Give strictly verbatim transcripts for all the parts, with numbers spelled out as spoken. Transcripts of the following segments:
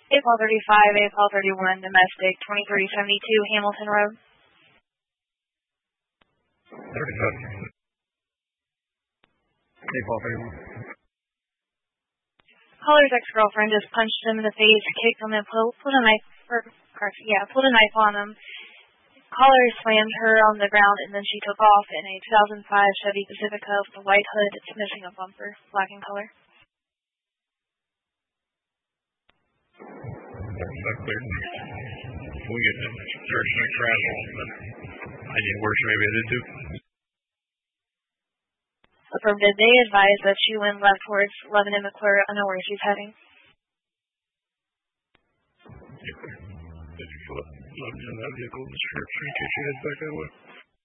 April thirty-five, April thirty-one, domestic, twenty-three seventy-two Hamilton Road. thirty-five. April thirty-one. Caller's ex-girlfriend just punched him in the face, kicked him, and pulled, pulled a knife, or, or, yeah, pulled a knife on him. Caller slammed her on the ground, and then she took off in a two thousand five Chevy Pacifica with a white hood. It's missing a bumper, black in color. That's clear. We get the church and crash on, but I did worse maybe I did too. Affirmative, they advised that she went left towards Lebanon McClure. I know where she's heading. Did you put Lebanon in that vehicle description in case she heads back that way?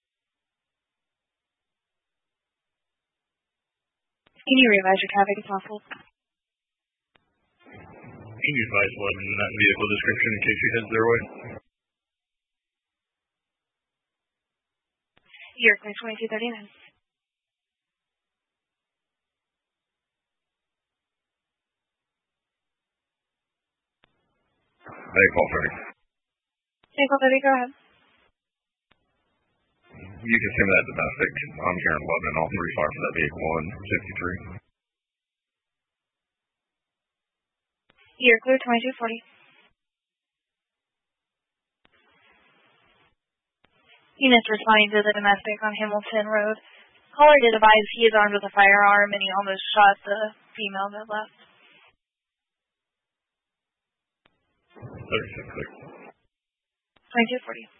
Can you revise your traffic if possible? Can you advise Lebanon in that vehicle description in case she heads their way? Year clear twenty-two thirty-nine. April thirty. April thirty, go ahead. You can send that domestic. I'm here in Lebanon, all three fire for that vehicle one fifty-three. Year clear twenty-two forty. Units responding to the domestic on Hamilton Road. Caller did advise he is armed with a firearm and he almost shot the female that left. thirty-six. twenty-two forty.